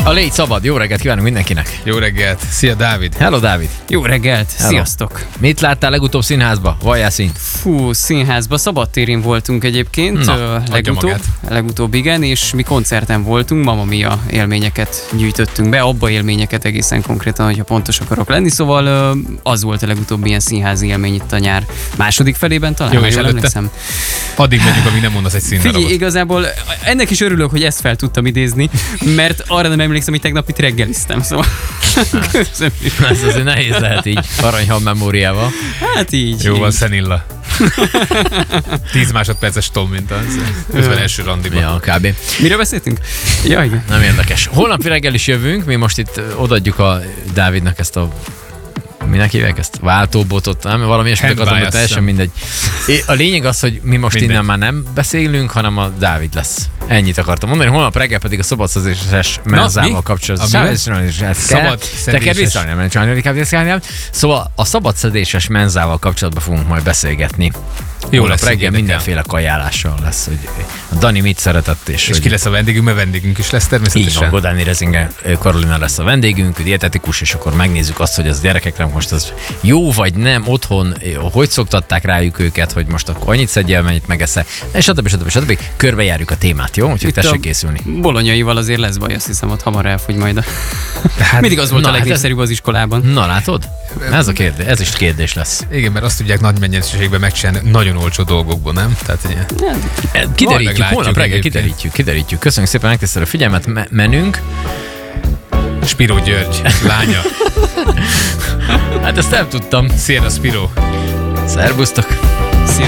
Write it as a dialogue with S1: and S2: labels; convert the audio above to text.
S1: A légy szabad. Jó reggelt kívánunk mindenkinek.
S2: Jó reggelt. Szia, Dávid.
S1: Hello, Dávid.
S3: Jó reggelt,
S1: Hello.
S3: sziasztok!
S1: Mit láttál legutóbb színházba? Valljál színt.
S3: Fú, színházba, szabadtérén voltunk egyébként,
S1: Na,
S3: legutóbb igen, és mi koncerten voltunk, Mamma Mia élményeket gyűjtöttünk be, abba élményeket egészen konkrétan, hogyha pontos akarok lenni, szóval az volt a legutóbbi ilyen színházi élmény itt a nyár második felében talán,
S2: Jó,
S3: ha
S2: és
S3: jól
S2: előtte?
S3: emlékszem.
S2: Addig megyünk, amíg nem mondasz egy
S3: Figyelj,
S2: színdarabot.
S3: igazából ennek is örülök, hogy ezt fel tudtam idézni, mert arra nem emlékszem, hogy tegnap itt reggeliztem, szóval köszönöm.
S1: Ez azért nehéz lehet így aranyhal memóriával.
S3: Hát így.
S2: Jó van,
S3: így.
S2: Szenilla. 10 másodperces tom, mint az 51. randiban.
S1: Ja, kb.
S3: Miről beszéltünk? Ja, igen.
S1: Nem érdekes. Holnap reggel is jövünk, mi most itt odaadjuk a Dávidnak ezt a minek hívják ezt? Váltóbotot, nem? Valami ilyesmit akartam, de teljesen mindegy. A lényeg az, hogy mi most
S2: Mindegy.
S1: innen már nem beszélünk, hanem a Dávid lesz. Ennyit akartam mondani. Holnap reggel pedig a szabadszedéses menzával
S2: mi?
S1: kapcsolatban.
S2: Szabadszedéses.
S1: Szóval a szabadszedéses menzával kapcsolatban fogunk majd beszélgetni.
S2: Jó
S1: Holnap
S2: lesz,
S1: reggel
S2: érdekel.
S1: mindenféle kajálással lesz, hogy a Dani mit szeretett, és
S2: És
S1: hogy
S2: ki lesz a vendégünk, mert vendégünk is lesz
S1: így van,
S2: természetesen.
S1: Godáni Rezinger Karolina lesz a vendégünk, dietetikus, és akkor megnézzük azt, hogy az gyerekekre most az jó vagy nem, otthon, hogy szoktatták rájuk őket, hogy most akkor annyit szedjél, mennyit megeszel, és stb. Körbejárjuk a témát, jó? Úgyhogy
S3: Itt
S1: tessék
S3: a
S1: készülni.
S3: Bolonyaival azért lesz baj, azt hiszem, ott hamar elfogy majd.
S2: Hát,
S3: Mindig az volt
S1: na,
S3: a
S1: hát
S3: legnépszerűbb az iskolában.
S1: Na látod? Ez a kérdés, ez is kérdés lesz.
S2: igen, mert azt tudják nagy mennyiségben megcsinálni nagyon olcsó dolgokból, nem? Tehát ugye,
S1: Kiderítjük,
S2: meglátjuk
S1: holnap reggel
S2: egyébként.
S1: kiderítjük. Köszönjük szépen, megtisztelő figyelmet, menünk.
S2: Spiró György, lánya.
S1: Hát ezt nem tudtam.
S2: Szia, Spiró.
S1: Szerbusztok!